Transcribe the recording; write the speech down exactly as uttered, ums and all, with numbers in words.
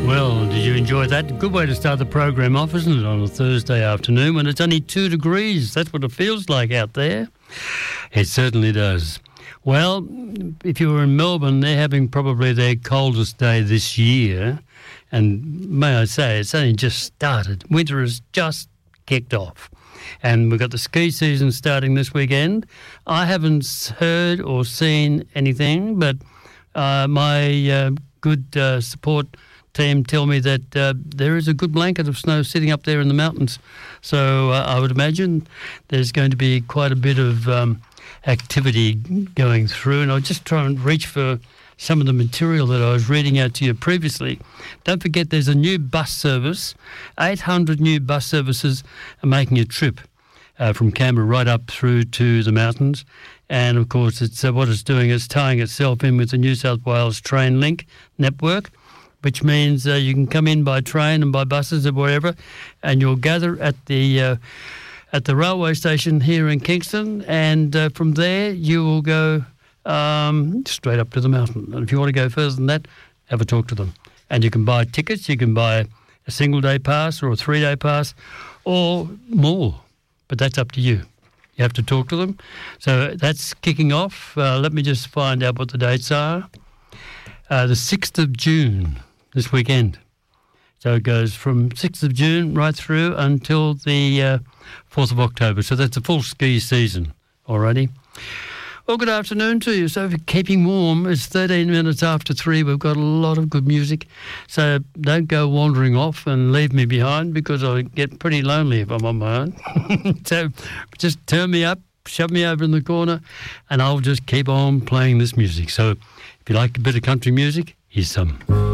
Well, did you enjoy that? Good way to start the program off, isn't it, on a Thursday afternoon when it's only two degrees? That's what it feels like out there. It certainly does. Well, if you were in Melbourne, they're having probably their coldest day this year. And may I say, it's only just started. Winter has just kicked off. And we've got the ski season starting this weekend. I haven't heard or seen anything, but uh, my uh, good uh, support team tell me that uh, there is a good blanket of snow sitting up there in the mountains. So uh, I would imagine there's going to be quite a bit of um, activity going through. And I'll just try and reach for some of the material that I was reading out to you previously. Don't forget there's a new bus service. eight hundred new bus services are making a trip uh, from Canberra right up through to the mountains. And, of course, it's uh, what it's doing is tying itself in with the New South Wales Train Link network, which means uh, you can come in by train and by buses or wherever, and you'll gather at the uh, at the railway station here in Kingston, and uh, from there you will go um, straight up to the mountain. And if you want to go further than that, have a talk to them. And you can buy tickets. You can buy a single-day pass or a three-day pass or more, but that's up to you. You have to talk to them. So that's kicking off. Uh, let me just find out what the dates are. Uh, the sixth of June. This weekend. So it goes from sixth of June right through until the uh, fourth of October. So that's a full ski season already. Well, good afternoon to you. So if you're keeping warm, it's thirteen minutes after three. We've got a lot of good music. So don't go wandering off and leave me behind, because I get pretty lonely if I'm on my own. So just turn me up, shove me over in the corner, and I'll just keep on playing this music. So if you like a bit of country music, here's some.